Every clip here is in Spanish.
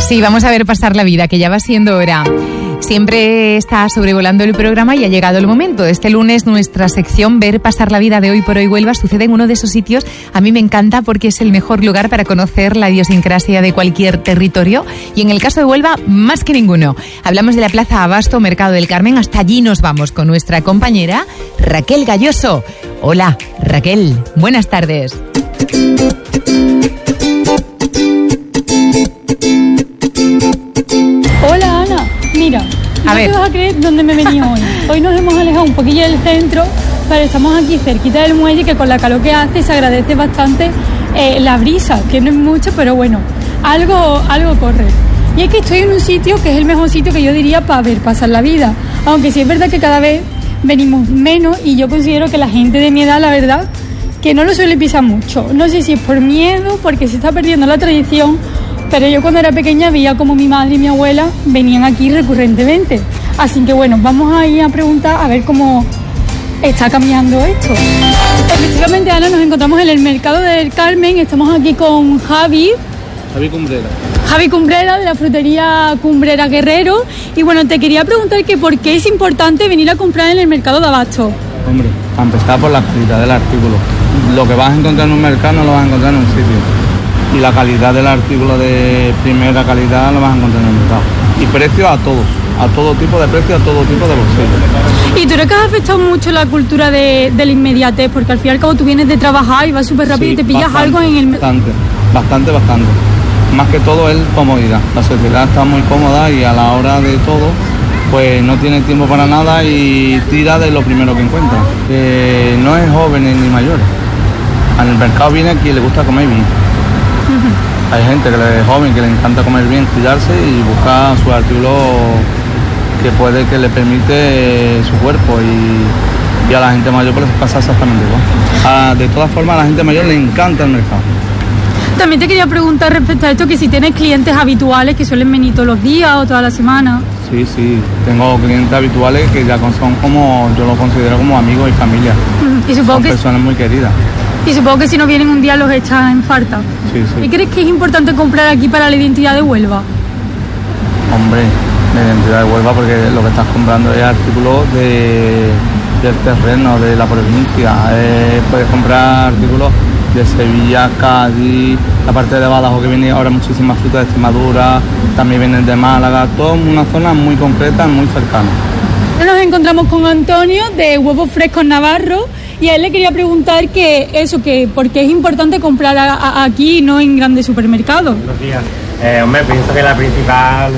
Sí, vamos a ver pasar la vida, que ya va siendo hora. Siempre está sobrevolando el programa y ha llegado el momento. Este lunes nuestra sección Ver pasar la vida de Hoy por Hoy Huelva sucede en uno de esos sitios. A mí me encanta porque es el mejor lugar para conocer la idiosincrasia de cualquier territorio y en el caso de Huelva más que ninguno. Hablamos de la Plaza Abasto, Mercado del Carmen. Hasta allí nos vamos con nuestra compañera Raquel Galloso. Hola Raquel, buenas tardes. Hola Ana, mira, no te vas a creer dónde me he venido hoy. Hoy nos hemos alejado un poquillo del centro, pero estamos aquí cerquita del muelle, que con la calor que hace se agradece bastante la brisa, que no es mucho, pero bueno, algo corre. Y es que estoy en un sitio que es el mejor sitio que yo diría para ver pasar la vida, aunque sí es verdad que cada vez venimos menos y yo considero que la gente de mi edad, la verdad, que no lo suele pisar mucho. No sé si es por miedo, porque se está perdiendo la tradición, pero yo cuando era pequeña veía como mi madre y mi abuela venían aquí recurrentemente. Así que bueno, vamos a ir a preguntar a ver cómo está cambiando esto. Efectivamente, Ana, nos encontramos en el Mercado del Carmen. Estamos aquí con Javi Cumbrera, de la frutería Cumbrera Guerrero. Y bueno, te quería preguntar que por qué es importante venir a comprar en el Mercado de Abasto. Hombre, para empezar por la calidad del artículo. Lo que vas a encontrar en un mercado no lo vas a encontrar en un sitio. Y la calidad del artículo de primera calidad lo vas a encontrar en el mercado. Y precios a todos, a todo tipo de precios, a todo tipo de bolsillos. ¿Y tú crees que has afectado mucho la cultura de la inmediatez? Porque al fin y al cabo tú vienes de trabajar y vas súper rápido, sí, y te pillas algo en el... Bastante. Más que todo es comodidad. La sociedad está muy cómoda y a la hora de todo, pues no tiene tiempo para nada y tira de lo primero que encuentra. No es jóvenes ni mayores. Al mercado viene a quien le gusta comer bien. Hay gente que es joven, que le encanta comer bien, cuidarse y buscar su artículo que le permite su cuerpo y a la gente mayor pues les pasa exactamente igual. De todas formas a la gente mayor le encanta el mercado. También te quería preguntar respecto a esto, que si tienes clientes habituales que suelen venir todos los días o toda la semana. Sí, tengo clientes habituales que ya son como, yo lo considero como amigos y familia. Y supongo son que personas muy queridas. Y supongo que si no vienen un día los echan en falta. Sí. ¿Y crees que es importante comprar aquí para la identidad de Huelva? Hombre, la identidad de Huelva, porque lo que estás comprando es artículos del terreno, de la provincia. Puedes comprar artículos de Sevilla, Cádiz, la parte de Badajoz, que viene ahora muchísimas frutas de Extremadura, también vienen de Málaga, todo en una zona muy concreta, muy cercana. Nos encontramos con Antonio de Huevos Frescos Navarro y a él le quería preguntar que por qué es importante comprar aquí y no en grandes supermercados. Buenos días. Hombre, pienso que la principal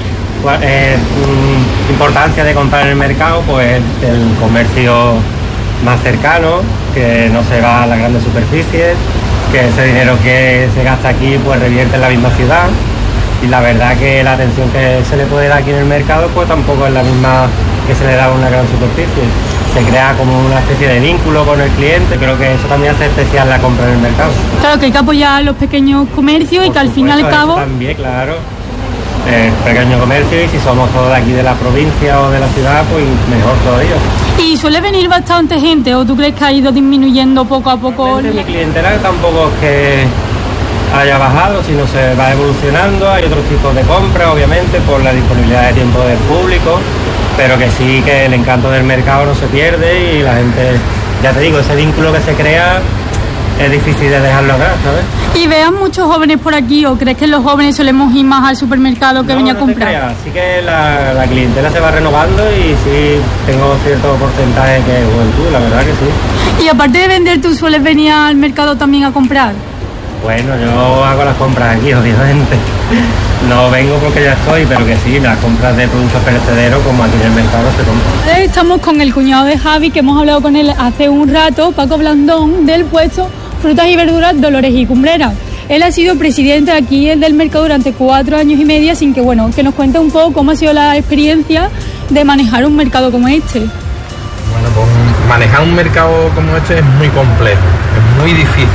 importancia de comprar en el mercado pues el comercio más cercano, que no se va a las grandes superficies, que ese dinero que se gasta aquí pues revierte en la misma ciudad, y la verdad que la atención que se le puede dar aquí en el mercado pues tampoco es la misma que se le da a una gran superficie. Se crea como una especie de vínculo con el cliente. Creo que eso también hace especial la compra en el mercado. Claro, que hay que apoyar a los pequeños comercios y que al fin y al cabo... También, claro, pequeño comercio, y si somos todos de aquí de la provincia o de la ciudad, pues mejor todavía. ¿Y suele venir bastante gente o tú crees que ha ido disminuyendo poco a poco? Mi clientela tampoco es que haya bajado, sino se va evolucionando. Hay otros tipos de compras, obviamente, por la disponibilidad de tiempo del público, pero que sí, que el encanto del mercado no se pierde y la gente, ya te digo, ese vínculo que se crea es difícil de dejarlo atrás, ¿sabes? ¿Y vean muchos jóvenes por aquí o crees que los jóvenes solemos ir más al supermercado que venir a comprar? No te creas. Sí que la clientela se va renovando y sí tengo cierto porcentaje de juventud, la verdad que sí. Y aparte de vender, ¿tú sueles venir al mercado también a comprar? Bueno, yo hago las compras aquí, obviamente. No vengo porque ya estoy, pero que sí, las compras de productos perecederos como aquí en el mercado se compran. Estamos con el cuñado de Javi, que hemos hablado con él hace un rato, Paco Blandón, del puesto Frutas y Verduras Dolores y Cumbrera. Él ha sido presidente aquí del mercado durante 4 años y medio, así que bueno, que nos cuente un poco cómo ha sido la experiencia de manejar un mercado como este. Bueno, pues manejar un mercado como este es muy complejo, es muy difícil.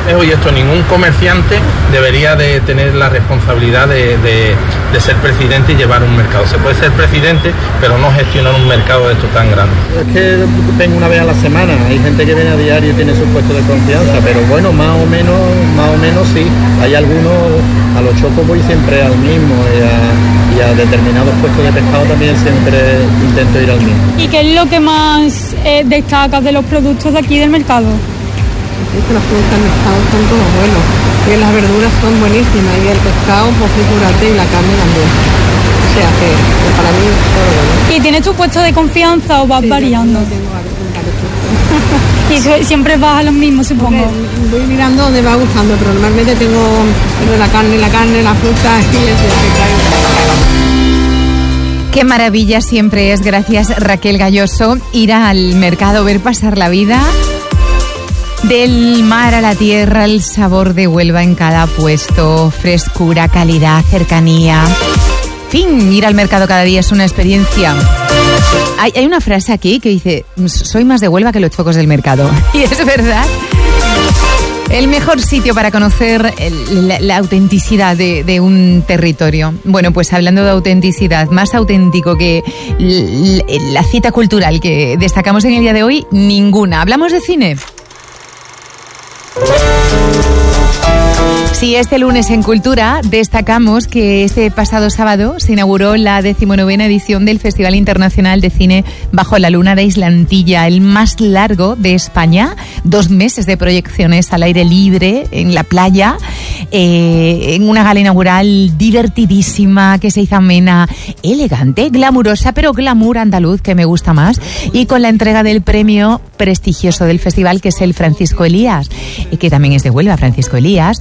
y esto, ningún comerciante debería de tener la responsabilidad de ser presidente y llevar un mercado. Se puede ser presidente, pero no gestionar un mercado de esto tan grande. Es que vengo una vez a la semana, hay gente que viene a diario y tiene su puesto de confianza, pero bueno, más o menos sí. Hay algunos, a los chocos voy siempre al mismo y a determinados puestos de pescado también siempre intento ir al mismo. ¿Y qué es lo que más destacas de los productos de aquí del mercado? Es que los productos del mercado son todos buenos, que las verduras son buenísimas y el pescado, pues figúrate, y la carne también. O sea que para mí es todo bueno. ¿Y tienes tu puesto de confianza o vas variando? Tengo varios Y siempre vas a los mismos, supongo. Porque voy mirando donde va gustando, pero normalmente tengo la carne, la fruta y eso que traigo. Qué maravilla siempre es, gracias Raquel Galloso, ir al mercado, ver pasar la vida. Del mar a la tierra, el sabor de Huelva en cada puesto, frescura, calidad, cercanía. En fin, ir al mercado cada día es una experiencia. Hay una frase aquí que dice, soy más de Huelva que los chocos del mercado. Y es verdad. El mejor sitio para conocer la autenticidad de un territorio. Bueno, pues hablando de autenticidad, más auténtico que la cita cultural que destacamos en el día de hoy, ninguna. ¿Hablamos de cine? Sí, este lunes en Cultura destacamos que este pasado sábado se inauguró la 19ª edición del Festival Internacional de Cine Bajo la Luna de Islantilla, el más largo de España. 2 meses de proyecciones al aire libre, en la playa, en una gala inaugural divertidísima, que se hizo amena, elegante, glamurosa, pero glamour andaluz, que me gusta más, y con la entrega del premio prestigioso del festival, que es el Francisco Elías, que también es de Huelva. Francisco Elías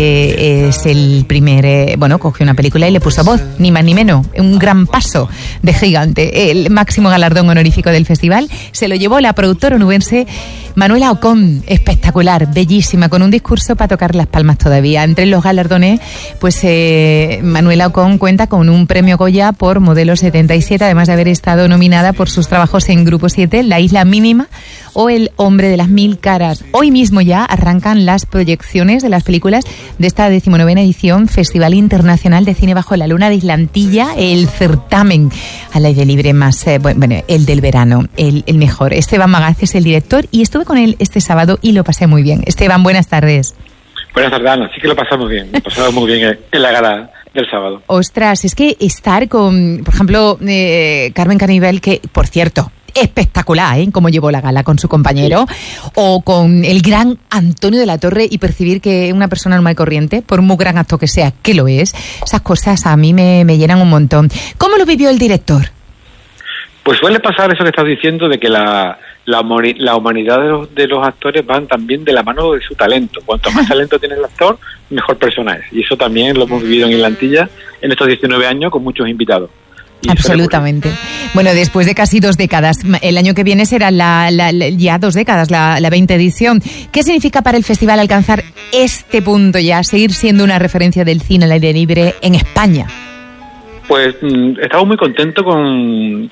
es el primer, cogió una película y le puso voz, ni más ni menos, un gran paso de gigante. El máximo galardón honorífico del festival se lo llevó la productora onubense Manuela Ocón, espectacular, bellísima, con un discurso para tocar las palmas todavía. Entre los galardones, pues Manuela Ocón cuenta con un premio Goya por Modelo 77, además de haber estado nominada por sus trabajos en Grupo 7, La Isla Mínima o El Hombre de las 1000 Caras. Hoy mismo ya arrancan las proyecciones de las películas de esta 19ª edición Festival Internacional de Cine Bajo la Luna de Islantilla, el certamen al aire libre más, el del verano, el mejor. Esteban Magaz es el director y estuve con él este sábado y lo pasé muy bien. Esteban, buenas tardes. Buenas tardes, Ana. Sí que lo pasamos bien. Lo pasamos muy bien en la gala del sábado. Ostras, es que estar con, por ejemplo, Carmen Canivel, que, por cierto, espectacular, ¿eh? Cómo llevó la gala con su compañero, sí. O con el gran Antonio de la Torre, y percibir que una persona normal y corriente, por muy gran acto que sea, que lo es, esas cosas a mí me llenan un montón. ¿Cómo lo vivió el director? Pues suele pasar eso que estás diciendo, de que la humanidad de los actores van también de la mano de su talento. Cuanto más talento tiene el actor, mejor persona es. Y eso también lo hemos vivido en Islantilla en estos 19 años con muchos invitados. Absolutamente. Bueno, después de casi 2 décadas, el año que viene será ya 2 décadas, la 20 edición. ¿Qué significa para el festival alcanzar este punto ya, seguir siendo una referencia del cine al aire libre en España? Pues estamos muy contentos con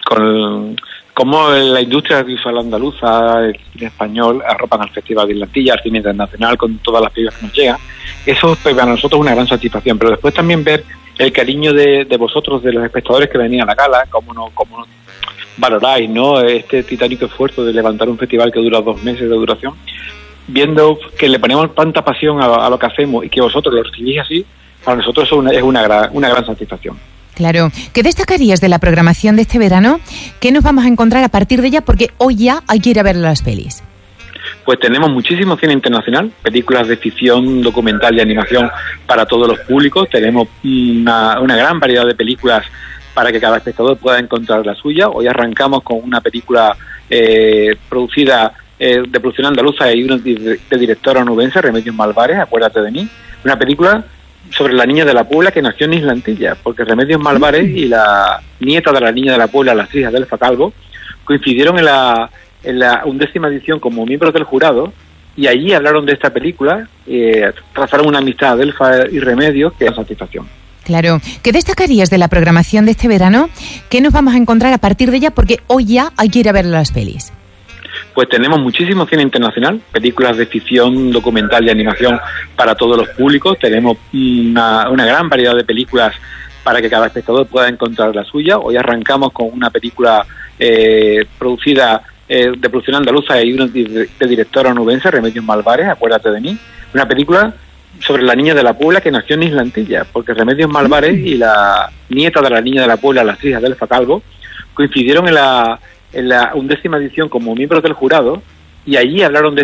cómo la industria visual andaluza, el cine español, arropan al Festival de Islantilla, al cine internacional, con todas las películas que nos llegan. Eso pues, para nosotros es una gran satisfacción, pero después también ver el cariño de vosotros, de los espectadores que venían a la gala, cómo nos valoráis, ¿no? Este titánico esfuerzo de levantar un festival que dura 2 meses de duración, viendo que le ponemos tanta pasión a lo que hacemos y que vosotros lo recibís así, para nosotros es una gran satisfacción. Claro. ¿Qué destacarías de la programación de este verano? ¿Qué nos vamos a encontrar a partir de ella? Porque hoy ya hay que ir a ver las pelis. Pues tenemos muchísimo cine internacional, películas de ficción, documental y animación para todos los públicos. Tenemos una gran variedad de películas para que cada espectador pueda encontrar la suya. Hoy arrancamos con una película producida de producción andaluza y de directora onubense, Remedios Malvares, Acuérdate de mí. Una película sobre la niña de la Puebla que nació en Islantilla, porque Remedios Malvares y la nieta de la niña de la Puebla, la actriz Adelfa Calvo, coincidieron en la 11ª edición como miembros del jurado, y allí hablaron de esta película, trazaron una amistad Adelfa y Remedios que es satisfacción. Claro. ¿Qué destacarías de la programación de este verano? ¿Qué nos vamos a encontrar a partir de ella? Porque hoy ya hay que ir a ver las pelis. pues tenemos muchísimo cine internacional, películas de ficción, documental y animación para todos los públicos. Tenemos una gran variedad de películas para que cada espectador pueda encontrar la suya. Hoy arrancamos con una película producida de producción andaluza y de directora onubense, Remedios Malvares, Acuérdate de mí. Una película sobre la niña de la Puebla que nació en Isla Antilla, porque Remedios Malvares y la nieta de la niña de la Puebla, la actriz Adelfa Calvo, coincidieron en la 11ª edición como miembros del jurado, y allí hablaron de